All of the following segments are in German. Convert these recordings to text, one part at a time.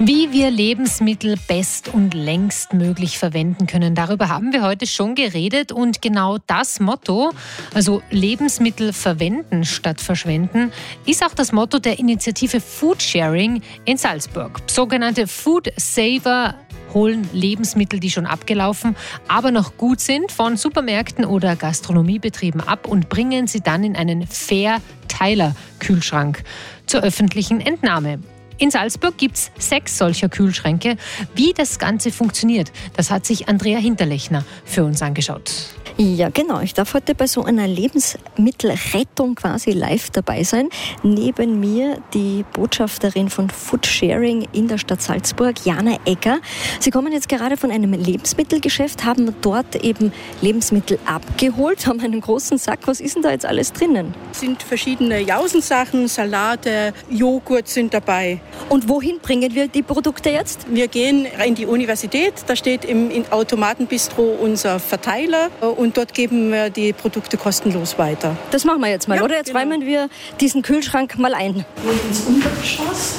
Wie wir Lebensmittel best- und längstmöglich verwenden können, darüber haben wir heute schon geredet. Und genau das Motto, also Lebensmittel verwenden statt verschwenden, ist auch das Motto der Initiative Foodsharing in Salzburg. Sogenannte Food Saver holen Lebensmittel, die schon abgelaufen, aber noch gut sind, von Supermärkten oder Gastronomiebetrieben ab und bringen sie dann in einen Verteiler-Kühlschrank zur öffentlichen Entnahme. In Salzburg gibt es 6 solcher Kühlschränke. Wie das Ganze funktioniert, das hat sich Andrea Hinterlechner für uns angeschaut. Ja, genau. Ich darf heute bei so einer Lebensmittelrettung quasi live dabei sein. Neben mir die Botschafterin von Foodsharing in der Stadt Salzburg, Jana Egger. Sie kommen jetzt gerade von einem Lebensmittelgeschäft, haben dort eben Lebensmittel abgeholt, haben einen großen Sack. Was ist denn da jetzt alles drinnen? Es sind verschiedene Jausensachen, Salate, Joghurt sind dabei. Und wohin bringen wir die Produkte jetzt? Wir gehen in die Universität, da steht im Automatenbistro unser Verteiler und dort geben wir die Produkte kostenlos weiter. Das machen wir jetzt mal, ja, oder? Jetzt räumen wir diesen Kühlschrank mal ein. Und ins Untergeschoss.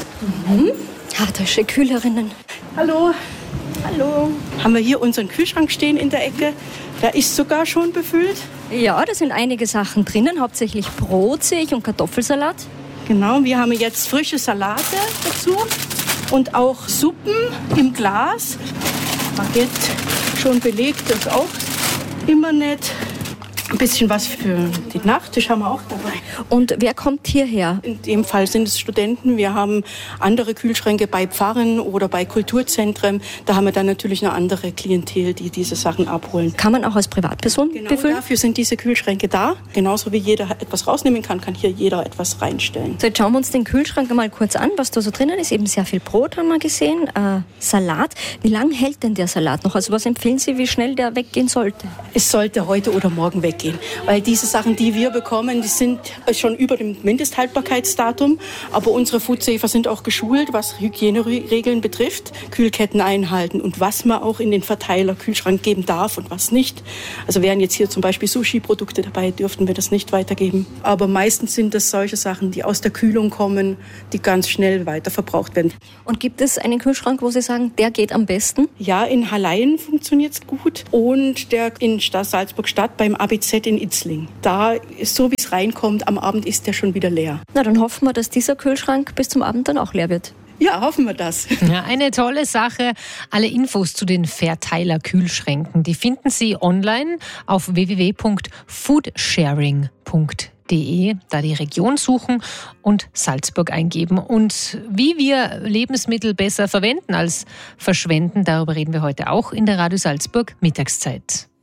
Da ist Kühlerinnen. Hallo. Hallo. Haben wir hier unseren Kühlschrank stehen in der Ecke. Der ist sogar schon befüllt. Ja, da sind einige Sachen drinnen, hauptsächlich Brot sehe ich und Kartoffelsalat. Genau, wir haben jetzt frische Salate dazu und auch Suppen im Glas. Baguette schon belegt, das auch immer nett. Ein bisschen was für den Nachtisch haben wir auch dabei. Und wer kommt hierher? In dem Fall sind es Studenten. Wir haben andere Kühlschränke bei Pfarren oder bei Kulturzentren. Da haben wir dann natürlich eine andere Klientel, die diese Sachen abholen. Kann man auch als Privatperson befüllen? Dafür sind diese Kühlschränke da. Genauso wie jeder etwas rausnehmen kann, kann hier jeder etwas reinstellen. So, jetzt schauen wir uns den Kühlschrank mal kurz an, was da so drinnen ist. Eben sehr viel Brot haben wir gesehen, Salat. Wie lange hält denn der Salat noch? Also was empfehlen Sie, wie schnell der weggehen sollte? Es sollte heute oder morgen weggehen. Weil diese Sachen, die wir bekommen, die sind schon über dem Mindesthaltbarkeitsdatum. Aber unsere Foodsaver sind auch geschult, was Hygieneregeln betrifft. Kühlketten einhalten und was man auch in den Verteiler-Kühlschrank geben darf und was nicht. Also wären jetzt hier zum Beispiel Sushi-Produkte dabei, dürften wir das nicht weitergeben. Aber meistens sind das solche Sachen, die aus der Kühlung kommen, die ganz schnell weiterverbraucht werden. Und gibt es einen Kühlschrank, wo Sie sagen, der geht am besten? Ja, in Hallein funktioniert es gut. Und der in Salzburg-Stadt beim ABC in Itzling. Da ist so, wie es reinkommt, am Abend ist der schon wieder leer. Na, dann hoffen wir, dass dieser Kühlschrank bis zum Abend dann auch leer wird. Ja, hoffen wir das. Ja, eine tolle Sache. Alle Infos zu den Verteiler-Kühlschränken, die finden Sie online auf www.foodsharing.de. Da die Region suchen und Salzburg eingeben. Und wie wir Lebensmittel besser verwenden als verschwenden, darüber reden wir heute auch in der Radio Salzburg Mittagszeit.